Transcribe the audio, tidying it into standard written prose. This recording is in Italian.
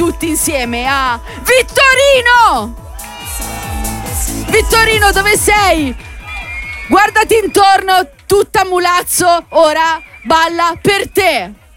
tutti insieme a Vittorino! Vittorino, dove sei? Guardati intorno, tutta mulazzo, ora balla per te.